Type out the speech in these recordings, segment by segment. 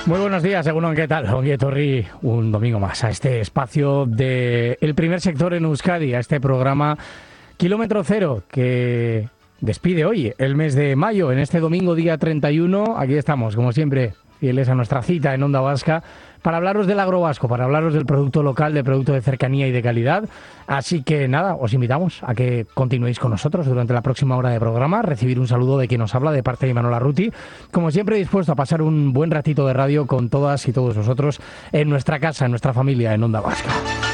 Muy buenos días, Egunon, ¿qué tal? Ongi etorri, un domingo más a este espacio del primer sector en Euskadi, a este programa Kilómetro Cero, que despide hoy el mes de mayo. En este domingo, día 31, aquí estamos, como siempre, fieles a nuestra cita en Onda Vasca, para hablaros del agro vasco, para hablaros del producto local, del producto de cercanía y de calidad. Así que nada, os invitamos a que continuéis con nosotros durante la próxima hora de programa, recibir un saludo de quien nos habla, de parte de Imanol Arruti. Como siempre, dispuesto a pasar un buen ratito de radio con todas y todos vosotros en nuestra casa, en nuestra familia, en Onda Vasca.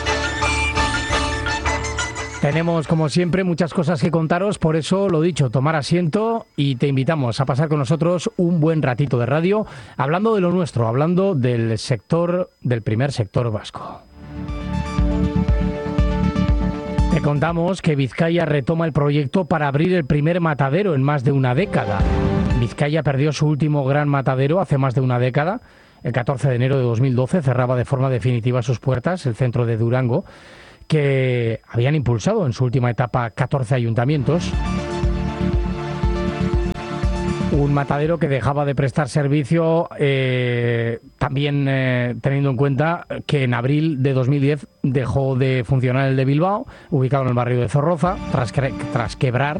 Tenemos, como siempre, muchas cosas que contaros, por eso, lo dicho, tomar asiento y te invitamos a pasar con nosotros un buen ratito de radio, hablando de lo nuestro, hablando del sector, del primer sector vasco. Te contamos que Vizcaya retoma el proyecto para abrir el primer matadero en más de una década. Vizcaya perdió su último gran matadero hace más de una década. El 14 de enero de 2012 cerraba de forma definitiva sus puertas el centro de Durango, que habían impulsado en su última etapa 14 ayuntamientos. Un matadero que dejaba de prestar servicio, también teniendo en cuenta que en abril de 2010 dejó de funcionar el de Bilbao, ubicado en el barrio de Zorroza, tras quebrar.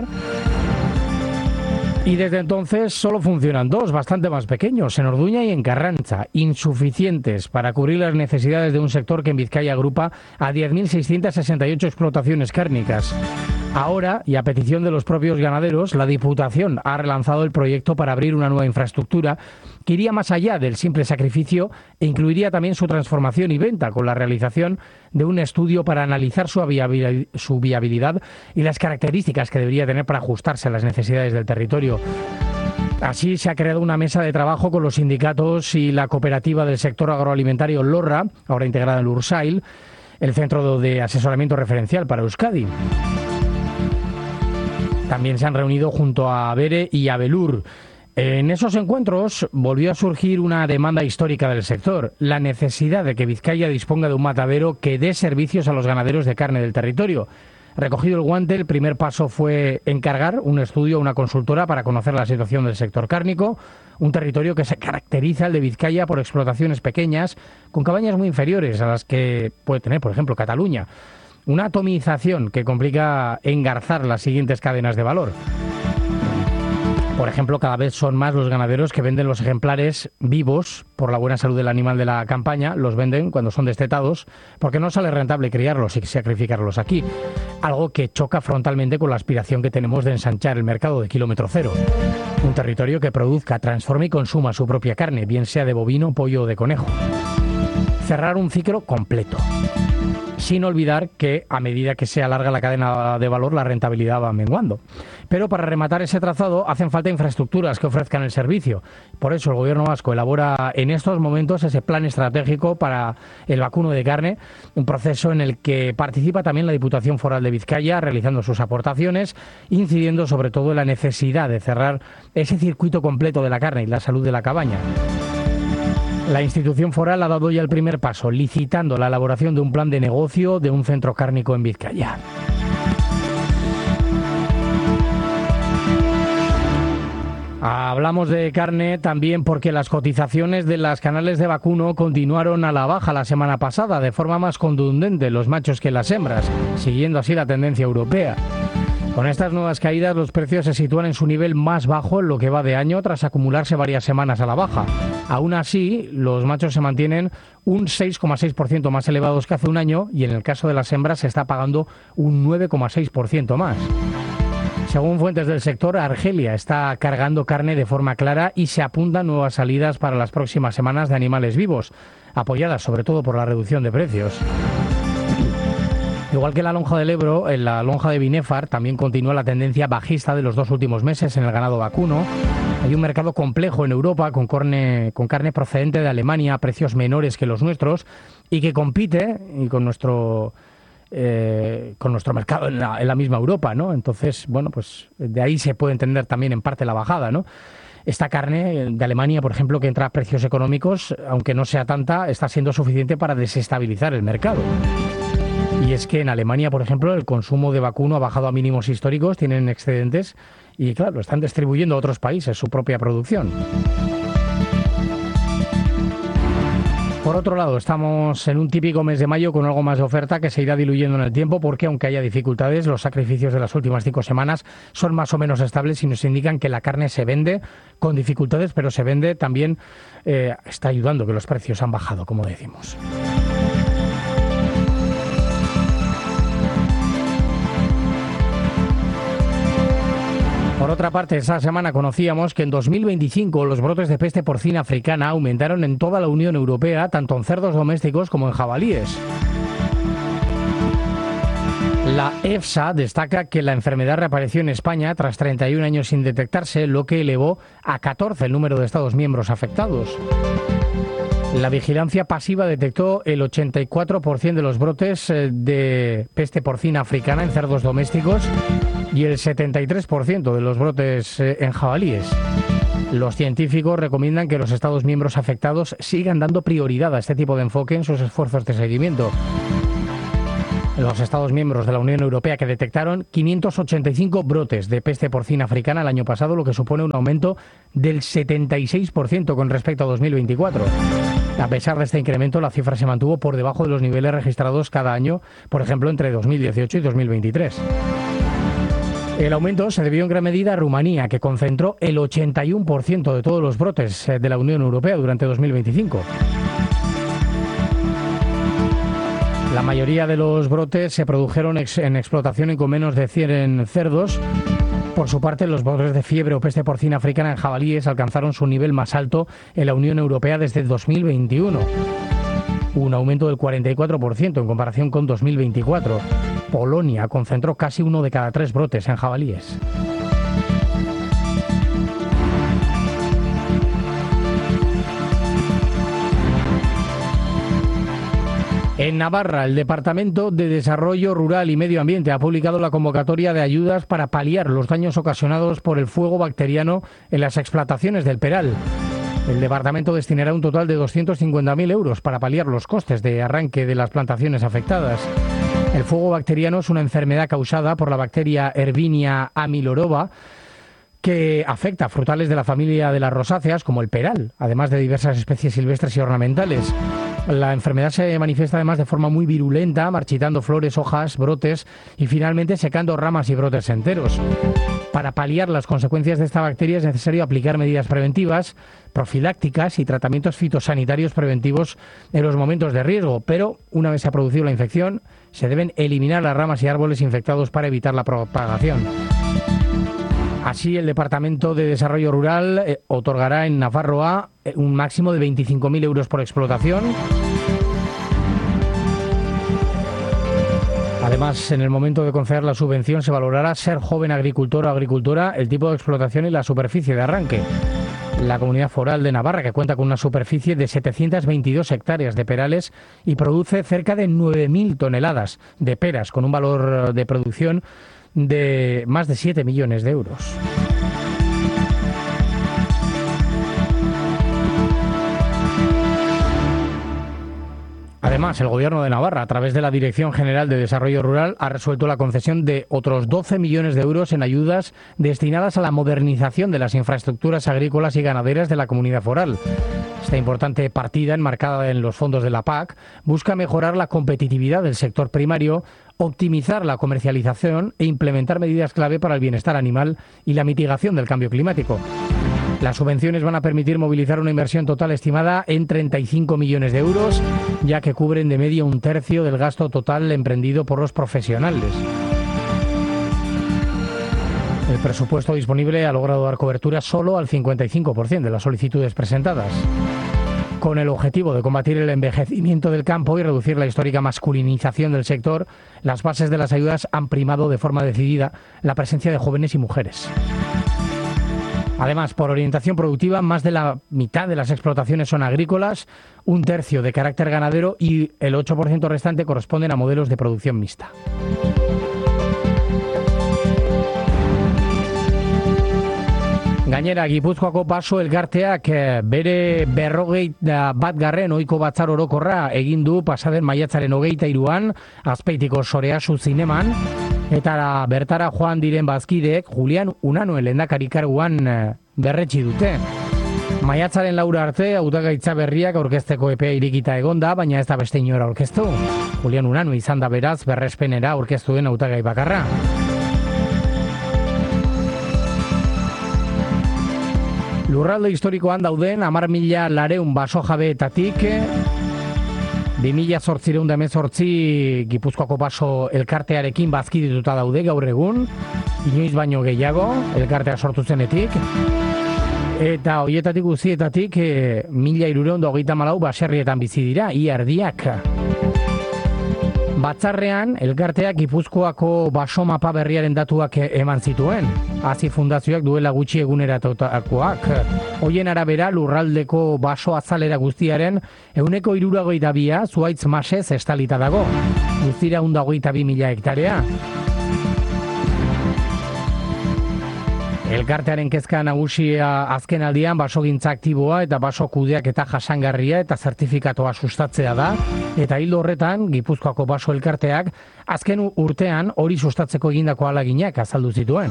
Y desde entonces solo funcionan dos, bastante más pequeños, en Orduña y en Carranza, insuficientes para cubrir las necesidades de un sector que en Vizcaya agrupa a 10.668 explotaciones cárnicas. Ahora, y a petición de los propios ganaderos, la Diputación ha relanzado el proyecto para abrir una nueva infraestructura que iría más allá del simple sacrificio e incluiría también su transformación y venta, con la realización de un estudio para analizar su viabilidad y las características que debería tener para ajustarse a las necesidades del territorio. Así se ha creado una mesa de trabajo con los sindicatos y la cooperativa del sector agroalimentario Lorra, ahora integrada en Ursail, el centro de asesoramiento referencial para Euskadi. También se han reunido junto a Bere y Abelur. En esos encuentros volvió a surgir una demanda histórica del sector, la necesidad de que Vizcaya disponga de un matadero que dé servicios a los ganaderos de carne del territorio. Recogido el guante, el primer paso fue encargar un estudio a una consultora para conocer la situación del sector cárnico, un territorio que se caracteriza, el de Vizcaya, por explotaciones pequeñas, con cabañas muy inferiores a las que puede tener, por ejemplo, Cataluña. Una atomización que complica engarzar las siguientes cadenas de valor. Por ejemplo, cada vez son más los ganaderos que venden los ejemplares vivos por la buena salud del animal de la campaña, los venden cuando son destetados, porque no sale rentable criarlos y sacrificarlos aquí, algo que choca frontalmente con la aspiración que tenemos de ensanchar el mercado de Kilómetro Cero, un territorio que produzca, transforme y consuma su propia carne, bien sea de bovino, pollo o de conejo. Cerrar un ciclo completo. Sin olvidar que a medida que se alarga la cadena de valor, la rentabilidad va menguando. Pero para rematar ese trazado hacen falta infraestructuras que ofrezcan el servicio. Por eso el Gobierno vasco elabora en estos momentos ese plan estratégico para el vacuno de carne, un proceso en el que participa también la Diputación Foral de Vizcaya, realizando sus aportaciones, incidiendo sobre todo en la necesidad de cerrar ese circuito completo de la carne y la salud de la cabaña. La institución foral ha dado ya el primer paso, licitando la elaboración de un plan de negocio de un centro cárnico en Vizcaya. Hablamos de carne también porque las cotizaciones de las canales de vacuno continuaron a la baja la semana pasada, de forma más contundente los machos que las hembras, siguiendo así la tendencia europea. Con estas nuevas caídas, los precios se sitúan en su nivel más bajo en lo que va de año, tras acumularse varias semanas a la baja. Aún así, los machos se mantienen un 6,6% más elevados que hace un año, y en el caso de las hembras se está pagando un 9,6% más. Según fuentes del sector, Argelia está cargando carne de forma clara y se apuntan nuevas salidas para las próximas semanas de animales vivos, apoyadas sobre todo por la reducción de precios. Igual que la lonja del Ebro, en la lonja de Binefar también continúa la tendencia bajista de los dos últimos meses en el ganado vacuno. Hay un mercado complejo en Europa con carne procedente de Alemania a precios menores que los nuestros y que compite y con nuestro mercado en la misma Europa, ¿no? Entonces, bueno, pues de ahí se puede entender también en parte la bajada, ¿no? Esta carne de Alemania, por ejemplo, que entra a precios económicos, aunque no sea tanta, está siendo suficiente para desestabilizar el mercado. Y es que en Alemania, por ejemplo, el consumo de vacuno ha bajado a mínimos históricos, tienen excedentes y, claro, están distribuyendo a otros países su propia producción. Por otro lado, estamos en un típico mes de mayo con algo más de oferta que se irá diluyendo en el tiempo porque, aunque haya dificultades, los sacrificios de las últimas 5 semanas son más o menos estables y nos indican que la carne se vende con dificultades, pero se vende también, está ayudando que los precios han bajado, como decimos. Por otra parte, esta semana conocíamos que en 2025 los brotes de peste porcina africana aumentaron en toda la Unión Europea, tanto en cerdos domésticos como en jabalíes. La EFSA destaca que la enfermedad reapareció en España tras 31 años sin detectarse, lo que elevó a 14 el número de Estados miembros afectados. La vigilancia pasiva detectó el 84% de los brotes de peste porcina africana en cerdos domésticos y el 73% de los brotes en jabalíes. Los científicos recomiendan que los Estados miembros afectados sigan dando prioridad a este tipo de enfoque en sus esfuerzos de seguimiento. Los Estados miembros de la Unión Europea que detectaron 585 brotes de peste porcina africana el año pasado, lo que supone un aumento del 76% con respecto a 2024. A pesar de este incremento, la cifra se mantuvo por debajo de los niveles registrados cada año, por ejemplo, entre 2018 y 2023. El aumento se debió en gran medida a Rumanía, que concentró el 81% de todos los brotes de la Unión Europea durante 2025. La mayoría de los brotes se produjeron en explotación y con menos de 100 cerdos. Por su parte, los brotes de fiebre o peste porcina africana en jabalíes alcanzaron su nivel más alto en la Unión Europea desde 2021. Un aumento del 44% en comparación con 2024. Polonia concentró casi 1 de cada 3 brotes en jabalíes. En Navarra, el Departamento de Desarrollo Rural y Medio Ambiente ha publicado la convocatoria de ayudas para paliar los daños ocasionados por el fuego bacteriano en las explotaciones del Peral. El departamento destinará un total de 250.000 euros para paliar los costes de arranque de las plantaciones afectadas. El fuego bacteriano es una enfermedad causada por la bacteria Erwinia amylorova que afecta a frutales de la familia de las rosáceas como el peral, además de diversas especies silvestres y ornamentales. La enfermedad se manifiesta además de forma muy virulenta, marchitando flores, hojas, brotes y finalmente secando ramas y brotes enteros. Para paliar las consecuencias de esta bacteria es necesario aplicar medidas preventivas, profilácticas y tratamientos fitosanitarios preventivos en los momentos de riesgo, pero una vez se ha producido la infección, se deben eliminar las ramas y árboles infectados para evitar la propagación. Así, el Departamento de Desarrollo Rural otorgará en Nafarroa un máximo de 25.000 euros por explotación. Además, en el momento de conceder la subvención se valorará ser joven agricultor o agricultora, el tipo de explotación y la superficie de arranque. La Comunidad Foral de Navarra, que cuenta con una superficie de 722 hectáreas de perales y produce cerca de 9.000 toneladas de peras, con un valor de producción de más de 7 millones de euros. Además, el Gobierno de Navarra, a través de la Dirección General de Desarrollo Rural, ha resuelto la concesión de otros 12 millones de euros en ayudas destinadas a la modernización de las infraestructuras agrícolas y ganaderas de la Comunidad Foral. Esta importante partida, enmarcada en los fondos de la PAC, busca mejorar la competitividad del sector primario, optimizar la comercialización e implementar medidas clave para el bienestar animal y la mitigación del cambio climático. Las subvenciones van a permitir movilizar una inversión total estimada en 35 millones de euros, ya que cubren de media un tercio del gasto total emprendido por los profesionales. El presupuesto disponible ha logrado dar cobertura solo al 55% de las solicitudes presentadas. Con el objetivo de combatir el envejecimiento del campo y reducir la histórica masculinización del sector, las bases de las ayudas han primado de forma decidida la presencia de jóvenes y mujeres. Además, por orientación productiva, más de la mitad de las explotaciones son agrícolas, un tercio de carácter ganadero y el 8% restante corresponden a modelos de producción mixta. Gainera, Gipuzkoako Baso Elkarteak bere 41. ohiko batzar orokorra egin du pasaden maiatzaren 23an Azpeitiko Soreazu zineman, eta bertara joan diren bazkideek Julian Unanuen lehendakari karguan berretsi dute. Maiatzaren 4 arte, hautagaitza berriak aurkezteko epea irekita egonda, baina ez da beste inora aurkeztu. Julian Unanue izan da beraz berrespenera aurkeztu den hautagai bakarra. Lurralde historikoan dauden 10.400 baso jabeetatik 2008 Gipuzkoako baso elkartearekin bazkidituta daude gaur egun, inoiz baino gehiago elkartea sortu zenetik. Eta horietatik guztietatik 1.334 baserrietan bizi dira, ia erdiak. Batzarrean, elkarteak Gipuzkoako baso mapa berriaren datuak eman zituen. Hazi fundazioak duela gutxi eguneratakoak. Hoien arabera, lurraldeko baso azalera guztiaren 162 zuhaitz masez estalita dago. Guztira 122.000 hektarea. Elkartearen kezka nagusia azken aldian basogintza aktiboa eta baso kudeak eta jasangarria eta zertifikatoa sustatzea da. Eta hildo horretan, Gipuzkoako baso elkarteak azken urtean hori sustatzeko egindako ahaleginak azaldu zituen.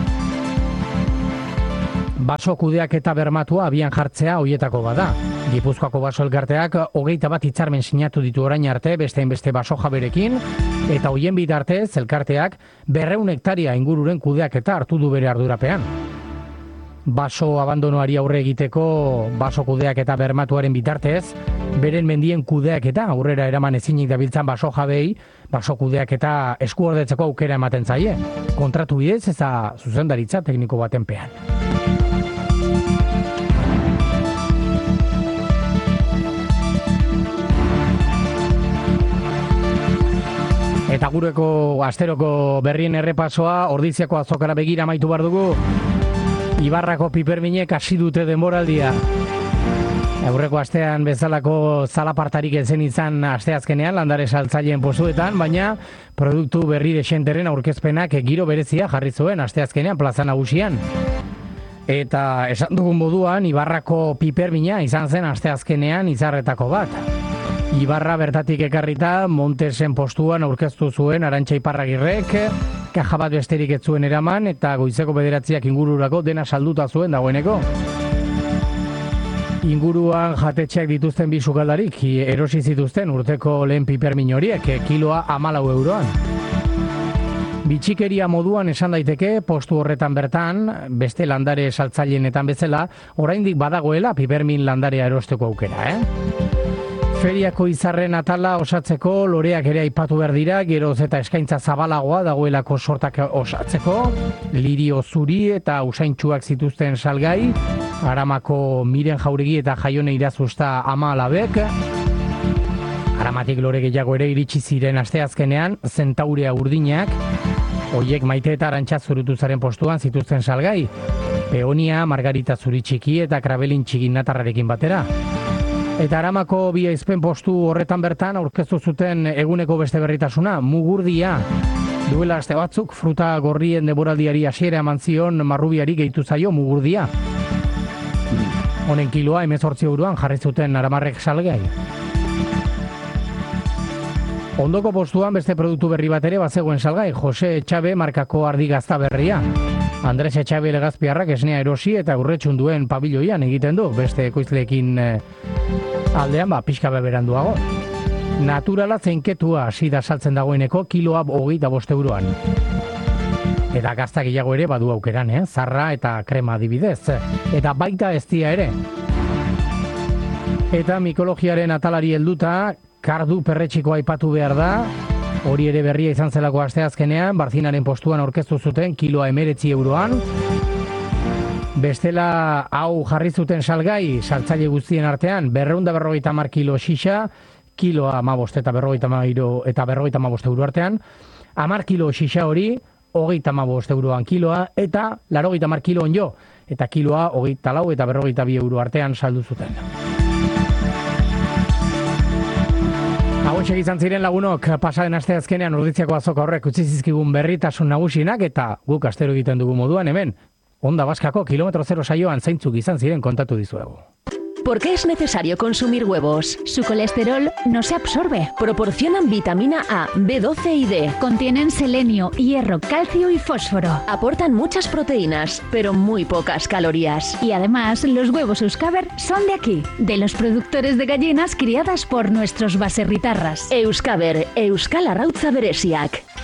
Baso kudeak eta bermatua abian jartzea hoietako bada. Gipuzkoako baso elkarteak 21 hitzarmen sinatu ditu orain arte beste baso jaberekin, eta hoien bitartez elkarteak 200 hektaria ingururen kudeak eta hartu du bere ardurapean. Baso abandonoari aurre egiteko baso kudeak eta bermatuaren bitartez, beren mendien kudeak eta aurrera eraman ezinik dabiltzan baso jabei, baso kudeak eta eskuordetzeko aukera ematen zaie. Kontratu bidez eta zuzendaritza tekniko baten pean. Eta gureko asteroko berrien errepasoa, Ordiziako azokara begira amaitu behar dugu. Ibarrako piperminek hasi dute denboraldia. Aurreko astean bezalako zalapartarik ezen izan asteazkenean landare saltzaileen postuetan, baina produktu berri desenteren aurkezpenak giro berezia jarri zuen asteazkenean plaza nagusian. Eta esan dugun moduan, Ibarrako pipermina izan zen asteazkenean izarretako bat. Ibarra bertatik ekarrita Montesen postuan aurkeztu zuen Arantxa Iparragirrek, kaja bat besterik ez zuen eraman eta goizeko 9 ingururako dena salduta zuen dagoeneko. Inguruan jatetxeak dituzten bi sukaldarik erosi zituzten urteko lehen pipermin horiek, kiloa 14 euroan. Bitxikeria moduan esan daiteke postu horretan bertan, beste landare saltzaileenetan bezala, oraindik badagoela pipermin landarea erosteko aukera, Feriako izarren atala osatzeko loreak ere aipatu behar dira, geroz eta eskaintza zabalagoa dagoelako sortak osatzeko, lirio zuri eta usaintxuak zituzten salgai, Aramako Miren Jauregi eta Jaione Irazusta ama alabek, Aramatik lore gehiago ere iritsi ziren asteazkenean, Zentaurea urdinak, hoiek Maite eta Arantxa Zurutuzaren postuan zituzten salgai, Peonia, Margarita zuri txiki eta Krabelin txikin natarrarekin batera. Eta Aramako bi aizpen postu horretan bertan aurkeztu zuten eguneko beste berritasuna, Mugurdia. Duela aste batzuk fruta gorrien denboraldiari hasiera eman zion marrubiari gehitu zaio Mugurdia. Honen kiloa 18 euroan jarri zuten Aramarrek salgai. Ondoko postuan beste produktu berri bat ere bazegoen salgai, Jose Etxabe markako ardi gazta berria. Andres Etxabe legazpiarrak esnea erosi eta urretxun duen pabiloian egiten du, beste ekoizleekin aldean pixka beberanduago. Naturala zeinketua hasi da saltzen dagoeneko kiloa 25 euroan. Eta gazta gehiago ere badu aukeran, zarra eta krema adibidez. Eta baita eztia ere. Eta mikologiaren atalari helduta, kardu perretxikoa aipatu behar da, hori ere berria izan zelako asteazkenean, Barzinaren postuan aurkeztu zuten kiloa 19 euroan. Bestela hau jarri zuten salgai, saltzaile guztien artean, 250 kilo xixa, kiloa 15 eta 55 euro artean, 10 kilo xixa hori, 35 euroan kiloa, eta 80 kilo onjo, eta kiloa 24 eta 52 euro artean saldu zuten. Hauexek izan ziren lagunok, pasaren asteazkenean Ordiziako azoka horrek utzi zizkigun berritasun nagusinak, eta guk astero egiten dugu moduan hemen, Onda Baskako kilometro zero saioan zeintzuk izan ziren kontatu dizuegu. ¿Por qué es necesario consumir huevos? Su colesterol no se absorbe. Proporcionan vitamina A, B12 y D. Contienen selenio, hierro, calcio y fósforo. Aportan muchas proteínas, pero muy pocas calorías. Y además, los huevos Euskaber son de aquí, de los productores de gallinas criadas por nuestros baserritarras. Euskaber, Euskal Arrautza Beresiak.